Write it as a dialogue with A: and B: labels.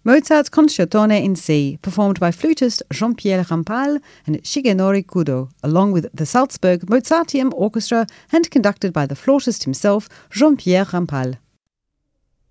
A: Mozart's Concertone in C, performed by flutist Jean-Pierre Rampal and Shigenori Kudo, along with the Salzburg Mozarteum Orchestra and conducted by the flautist himself, Jean-Pierre Rampal.